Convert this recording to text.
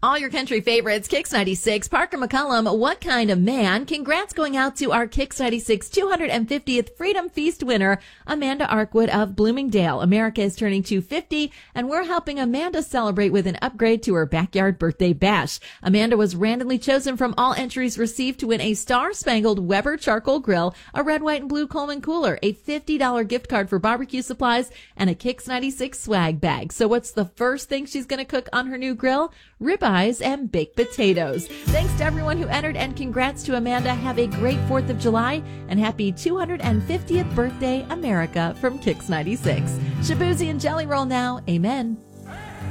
All your country favorites, Kix 96, Parker McCullum, What Kind of Man? Congrats going out to our Kix 96 250th Freedom Feast winner, Amanda Arkwood of Bloomingdale. America is turning 250, and we're helping Amanda celebrate with an upgrade to her backyard birthday bash. Amanda was randomly chosen from all entries received to win a Star-Spangled Weber Charcoal Grill, a red, white, and blue Coleman cooler, a $50 gift card for barbecue supplies, and a Kix 96 swag bag. So what's the first thing she's going to cook on her new grill? Ribeyes and baked potatoes. Thanks to everyone who entered, and congrats to Amanda. Have a great 4th of July and happy 250th birthday, America, from Kix 96. Shabuzi and Jelly Roll now. Amen.